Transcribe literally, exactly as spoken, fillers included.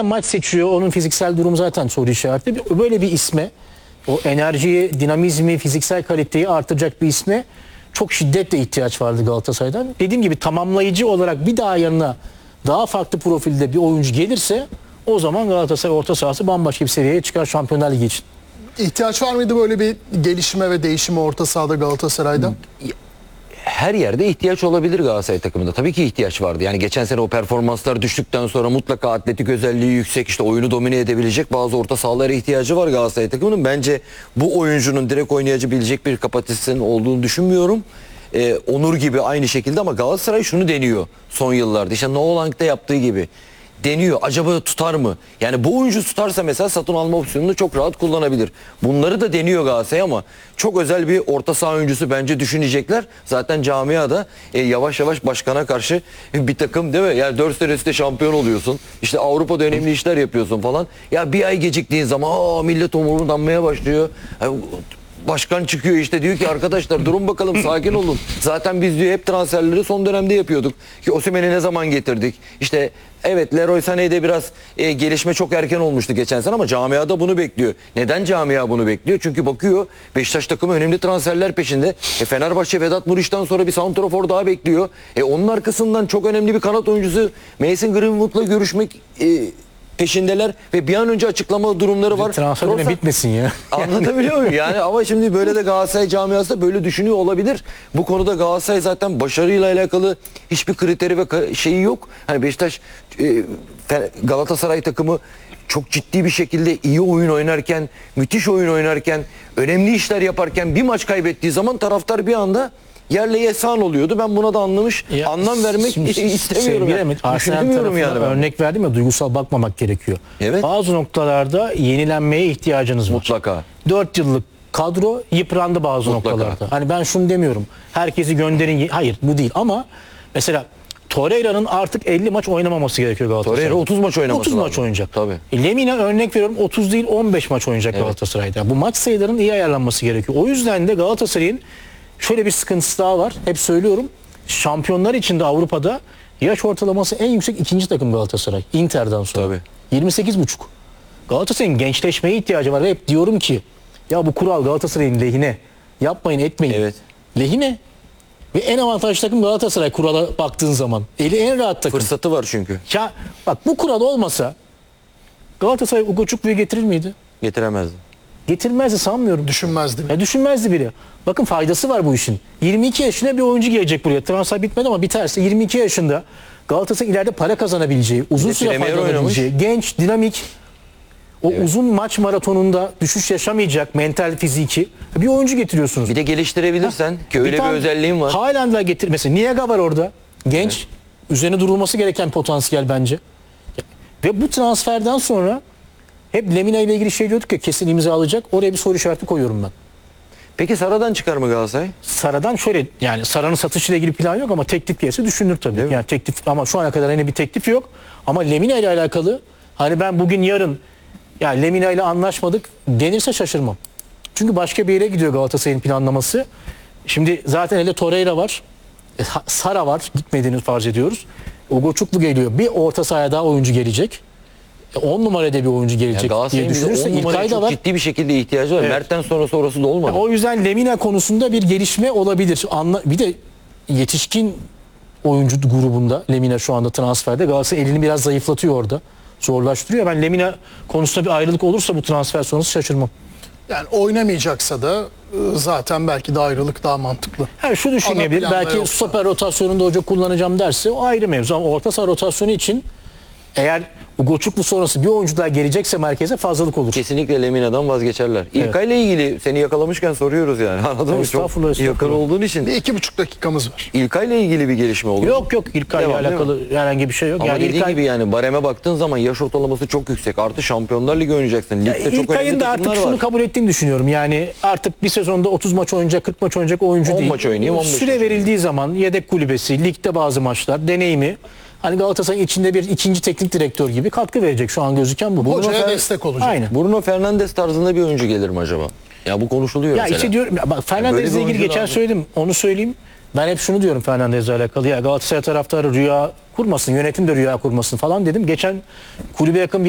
zaten maç seçiyor. Onun fiziksel durumu zaten soru işareti. Böyle bir isme, o enerjiyi, dinamizmi, fiziksel kaliteyi artıracak bir isme çok şiddetle ihtiyaç vardı Galatasaray'dan. Dediğim gibi tamamlayıcı olarak bir daha yanına daha farklı profilde bir oyuncu gelirse o zaman Galatasaray orta sahası bambaşka bir seviyeye çıkar Şampiyonlar Ligi için. İhtiyaç var mıydı böyle bir gelişime ve değişime orta sahada Galatasaray'da? Her yerde ihtiyaç olabilir Galatasaray takımında. Tabii ki ihtiyaç vardı. Yani geçen sene o performanslar düştükten sonra mutlaka atletik özelliği yüksek, işte oyunu domine edebilecek bazı orta sahalara ihtiyacı var Galatasaray takımının. Bence bu oyuncunun direkt oynayabilecek bir kapasitesinin olduğunu düşünmüyorum. Ee, Onur gibi aynı şekilde, ama Galatasaray şunu deniyor son yıllarda. İşte Noelang'da yaptığı gibi. Deniyor. Acaba tutar mı? Yani bu oyuncu tutarsa mesela satın alma opsiyonunu çok rahat kullanabilir. Bunları da deniyor Galatasaray, ama çok özel bir orta saha oyuncusu bence düşünecekler. Zaten camiada e, yavaş yavaş başkana karşı bir takım, değil mi? Yani dört sene üstte şampiyon oluyorsun. İşte Avrupa'da önemli işler yapıyorsun falan. Ya bir ay geciktiğin zaman aa, millet omurdanmaya başlıyor. Yani, başkan çıkıyor işte, diyor ki arkadaşlar durun bakalım, sakin olun. Zaten biz diyor hep transferleri son dönemde yapıyorduk. Ki Osimhen'i ne zaman getirdik? İşte evet, Leroy Sané'de biraz e, gelişme çok erken olmuştu geçen sene, ama camiada bunu bekliyor. Neden camia bunu bekliyor? Çünkü bakıyor Beşiktaş takımı önemli transferler peşinde. E, Fenerbahçe Vedat Muriç'ten sonra bir santrafor daha bekliyor. E, onun arkasından çok önemli bir kanat oyuncusu Mason Greenwood'la görüşmek e, peşindeler ve bir an önce açıklama durumları var. Transfer dönemi bitmesin ya. Anlatabiliyor muyum? Yani ama şimdi böyle de Galatasaray camiası da böyle düşünüyor olabilir. Bu konuda Galatasaray zaten başarıyla alakalı hiçbir kriteri ve şeyi yok. Hani Beşiktaş, Galatasaray takımı çok ciddi bir şekilde iyi oyun oynarken, müthiş oyun oynarken, önemli işler yaparken bir maç kaybettiği zaman taraftar bir anda yerle yeksan oluyordu. Ben buna da anlamış, ya, anlam vermek istemiyorum. Yani. Arsenal tarafına yani örnek verdim ya, duygusal bakmamak gerekiyor. Evet. Bazı noktalarda yenilenmeye ihtiyacınız var. Mutlaka. dört yıllık kadro yıprandı bazı Mutlaka. noktalarda. Hani ben şunu demiyorum. Herkesi gönderin. Hayır, bu değil, ama mesela Torreira'nın artık elli maç oynamaması gerekiyor Galatasaray'da. Torreira otuz maç oynaması otuz lazım. maç oynayacak. Tabii. Lemina örnek veriyorum, otuz değil on beş maç oynayacak evet. Galatasaray'da. Bu maç sayılarının iyi ayarlanması gerekiyor. O yüzden de Galatasaray'ın şöyle bir sıkıntısı daha var. Hep söylüyorum. Şampiyonlar içinde Avrupa'da yaş ortalaması en yüksek ikinci takım Galatasaray. Inter'den sonra. Tabii. yirmi sekiz buçuk. Galatasaray'ın gençleşmeye ihtiyacı var. Ve hep diyorum ki ya bu kural Galatasaray'ın lehine. Yapmayın, etmeyin. Evet. Lehine. Ve en avantajlı takım Galatasaray kurala baktığın zaman. Eli en rahat takım. Fırsatı var çünkü. Ya bak, bu kural olmasa Galatasaray Ugo Çuklu'yu getirir miydi? Getiremezdi. Getirmezdi sanmıyorum. Düşünmezdi. Ya düşünmezdi bile. Bakın faydası var bu işin. yirmi iki yaşında bir oyuncu gelecek buraya. Transfer bitmedi ama biterse yirmi iki yaşında Galatasaray ileride para kazanabileceği, uzun süre faydalanabileceği, genç, dinamik, o evet. uzun maç maratonunda düşüş yaşamayacak mental, fiziki bir oyuncu getiriyorsunuz. Bir de geliştirebilirsen, ki öyle bir, bir özelliğin var. Haaland'la getirmesi. Niega var orada. Genç. Evet. Üzerine durulması gereken potansiyel bence. Ve bu transferden sonra hep Lemina ile ilgili şey diyorduk ya, kesin imza alacak. Oraya bir soru işareti koyuyorum ben. Peki Sara'dan çıkar mı Galatasaray? Sara'dan şöyle, yani Sara'nın satışıyla ilgili plan yok ama teklif piyası düşünülür tabii. Yani teklif, ama şu ana kadar yine bir teklif yok. Ama Lemina ile alakalı, hani ben bugün yarın ya Lemina ile anlaşmadık denirse şaşırmam. Çünkü başka bir yere gidiyor Galatasaray'ın planlaması. Şimdi zaten elde Torreira var. Sara var. Gitmediğini farz ediyoruz. Ugo Çuklu geliyor. Bir orta sahaya daha oyuncu gelecek. on numarada bir oyuncu gelecek diye düşünürse İlkay da var. Ciddi bir şekilde ihtiyacı var. Evet. Mert'ten sonrası orası da olmadı. O yüzden Lemina konusunda bir gelişme olabilir. Anla, bir de yetişkin oyuncu grubunda Lemina şu anda transferde. Galatasaray elini biraz zayıflatıyor orada. Zorlaştırıyor. Ben Lemina konusunda bir ayrılık olursa bu transfer sonrası şaşırmam. Yani oynamayacaksa da zaten belki de ayrılık daha mantıklı. Yani şu düşünebilir. Belki yoksa. Stoper rotasyonunda hoca kullanacağım derse o ayrı mevzu. Ama orta saha rotasyonu için eğer Ugo Çuklu sonrası bir oyuncu daha gelecekse merkeze fazlalık olur. Kesinlikle Lemina'dan vazgeçerler. Evet. İlkay'la ilgili seni yakalamışken soruyoruz yani. Anladın mı? Çok yakın olduğun için. Bir iki buçuk dakikamız var. İlkay'la ilgili bir gelişme oldu. Yok yok, İlkay'la alakalı herhangi bir şey yok. Ama yani dediği İlkay... gibi yani bareme baktığın zaman yaş ortalaması çok yüksek. Artı Şampiyonlar Ligi oynayacaksın. Ligde çok İlkay'ın da artık şunu var. kabul ettiğini düşünüyorum. Yani artık bir sezonda otuz maç oynayacak, kırk maç oynayacak oyuncu değil. maç oynayayım, on beş Süre verildiği zaman yedek kulübesi, ligde bazı maçlar, deneyimi, hani Galatasaray'ın içinde bir ikinci teknik direktör gibi katkı verecek, şu an gözüken bu. Hocaya destek olacak. Aynen. Bruno Fernandes tarzında bir oyuncu gelir mi acaba? Ya bu konuşuluyor ya mesela. işte diyorum, bak Fernandes'le ilgili geçen lazım. Söyledim, onu söyleyeyim. Ben hep şunu diyorum Fernandes'le alakalı. Ya Galatasaray taraftarı rüya kurmasın, yönetim de rüya kurmasın falan dedim. Geçen kulübe yakın bir